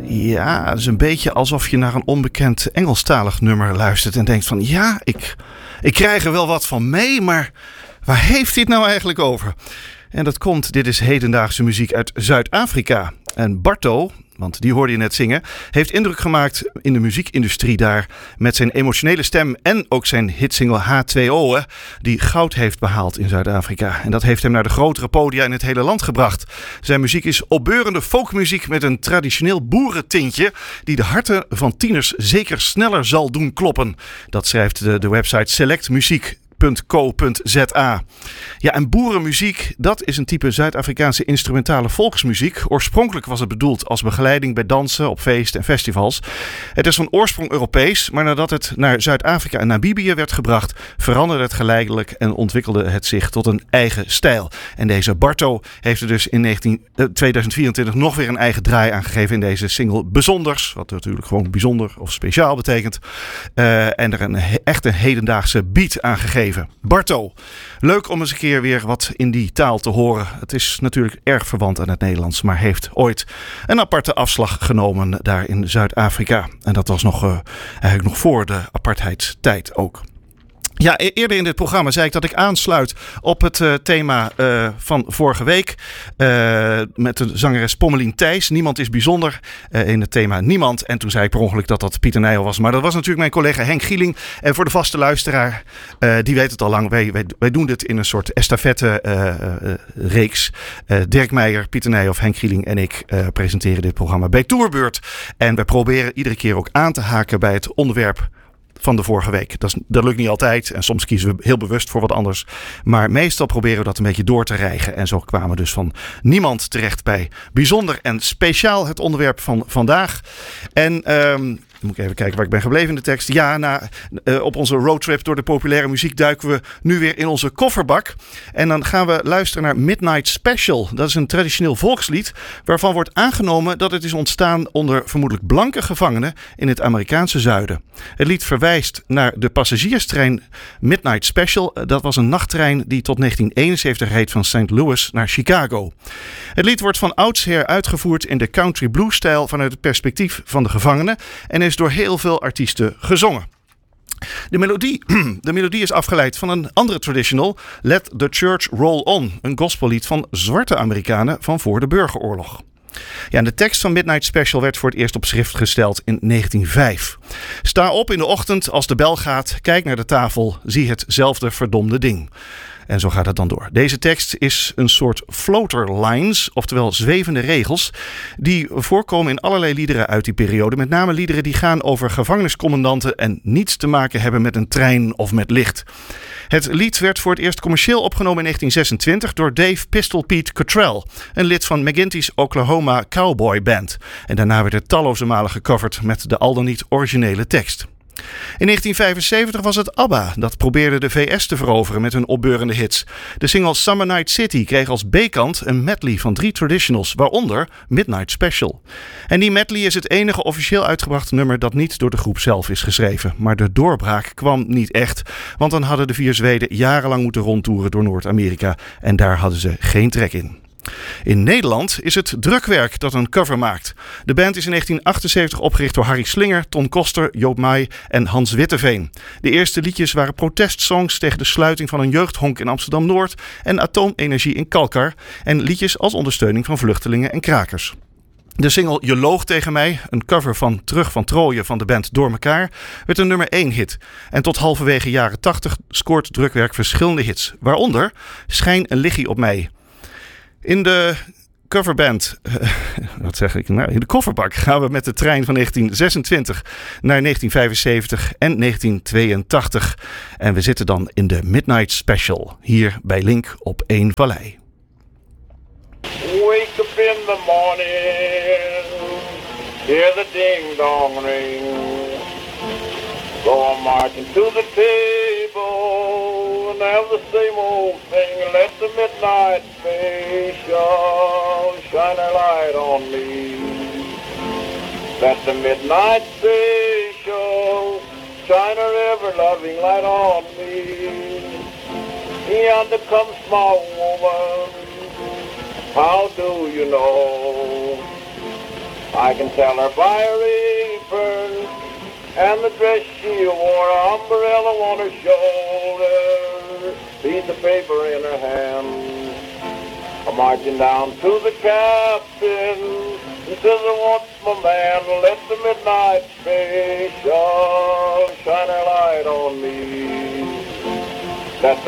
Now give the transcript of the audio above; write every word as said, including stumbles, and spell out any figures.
Ja, het is een beetje alsof je naar een onbekend Engelstalig nummer luistert en denkt van ja, ik, ik krijg er wel wat van mee, maar waar heeft hij het nou eigenlijk over? En dat komt, dit is hedendaagse muziek uit Zuid-Afrika. En Barto, want die hoorde je net zingen, heeft indruk gemaakt in de muziekindustrie daar met zijn emotionele stem en ook zijn hitsingle H twee O, die goud heeft behaald in Zuid-Afrika. En dat heeft hem naar de grotere podia in het hele land gebracht. Zijn muziek is opbeurende folkmuziek met een traditioneel boerentintje die de harten van tieners zeker sneller zal doen kloppen. Dat schrijft de, de website Select Muziek. co punt z a. Ja, en boerenmuziek, dat is een type Zuid-Afrikaanse instrumentale volksmuziek. Oorspronkelijk was het bedoeld als begeleiding bij dansen op feesten en festivals. Het is van oorsprong Europees, maar nadat het naar Zuid-Afrika en Namibië werd gebracht, veranderde het geleidelijk en ontwikkelde het zich tot een eigen stijl. En deze Barto heeft er dus in negentien, eh, tweeduizend vierentwintig nog weer een eigen draai aangegeven in deze single Bijzonders, wat natuurlijk gewoon bijzonder of speciaal betekent. Uh, en er een he- echt een hedendaagse beat aangegeven. Barto, leuk om eens een keer weer wat in die taal te horen. Het is natuurlijk erg verwant aan het Nederlands, maar heeft ooit een aparte afslag genomen daar in Zuid-Afrika. En dat was nog, uh, eigenlijk nog voor de apartheidstijd ook. Ja, eerder in dit programma zei ik dat ik aansluit op het uh, thema uh, van vorige week. Uh, met de zangeres Pommelien Thijs. Niemand is bijzonder uh, in het thema Niemand. En toen zei ik per ongeluk dat dat Pieter Nijl was. Maar dat was natuurlijk mijn collega Henk Gieling. En voor de vaste luisteraar, uh, die weet het al lang. Wij, wij, wij doen dit in een soort estafette uh, uh, reeks. Uh, Dirk Meijer, Pieter Nijl of Henk Gieling en ik uh, presenteren dit programma bij Tourbeurt. En wij proberen iedere keer ook aan te haken bij het onderwerp van de vorige week. Dat, is, dat lukt niet altijd en soms kiezen we heel bewust voor wat anders. Maar meestal proberen we dat een beetje door te rijgen. En zo kwamen we dus van Niemand terecht bij bijzonder en speciaal het onderwerp van vandaag. En um, moet ik even kijken waar ik ben gebleven in de tekst. Ja, na, uh, op onze roadtrip door de populaire muziek duiken we nu weer in onze kofferbak. En dan gaan we luisteren naar Midnight Special. Dat is een traditioneel volkslied waarvan wordt aangenomen dat het is ontstaan onder vermoedelijk blanke gevangenen in het Amerikaanse zuiden. Het lied verwijst naar de passagierstrein Midnight Special. Dat was een nachttrein die tot negentien eenenzeventig reed van Saint Louis naar Chicago. Het lied wordt van oudsher uitgevoerd in de country blues-stijl vanuit het perspectief van de gevangenen en is door heel veel artiesten gezongen. De melodie, de melodie is afgeleid van een andere traditional, Let the Church Roll On, een gospellied van zwarte Amerikanen van voor de burgeroorlog. Ja, en de tekst van Midnight Special werd voor het eerst op schrift gesteld in negentien vijf. Sta op in de ochtend als de bel gaat, kijk naar de tafel, zie hetzelfde verdomde ding. En zo gaat het dan door. Deze tekst is een soort floater lines, oftewel zwevende regels, die voorkomen in allerlei liederen uit die periode. Met name liederen die gaan over gevangeniscommandanten en niets te maken hebben met een trein of met licht. Het lied werd voor het eerst commercieel opgenomen in negentien zesentwintig door Dave Pistol Pete Cottrell, een lid van McGinty's Oklahoma Cowboy Band. En daarna werd het talloze malen gecoverd met de al dan niet originele tekst. In negentien vijfenzeventig was het ABBA dat probeerde de V S te veroveren met hun opbeurende hits. De single Summer Night City kreeg als B-kant een medley van drie traditionals, waaronder Midnight Special. En die medley is het enige officieel uitgebrachte nummer dat niet door de groep zelf is geschreven. Maar de doorbraak kwam niet echt, want dan hadden de vier Zweden jarenlang moeten rondtoeren door Noord-Amerika en daar hadden ze geen trek in. In Nederland is het Drukwerk dat een cover maakt. De band is in negentien achtenzeventig opgericht door Harry Slinger, Ton Koster, Joop Maai en Hans Witteveen. De eerste liedjes waren protestsongs tegen de sluiting van een jeugdhonk in Amsterdam-Noord en atoomenergie in Kalkar en liedjes als ondersteuning van vluchtelingen en krakers. De single Je loog tegen mij, een cover van Terug van Trooien van de band Door Mekaar, werd een nummer één hit. En tot halverwege jaren tachtig scoort Drukwerk verschillende hits, waaronder Schijn een liggie op mij. In de coverband, uh, wat zeg ik nou, in de kofferbak gaan we met de trein van negentien zesentwintig naar negentien vijfenzeventig en negentien tweeëntachtig. En we zitten dan in de Midnight Special, hier bij Link op één Vallei. Wake up in the morning, hear the ding dong ring, go marching to the table and have the same old thing. Let the midnight special shine a light on me. Let the midnight special shine a ever-loving light on me. Yonder comes my woman, how do you know? I can tell her by her apron and the dress she wore, an umbrella on her shoulder, piece of paper in her hand. I'm marching down to the captain, he says, what's my man, let the midnight special shine a light on me. Let the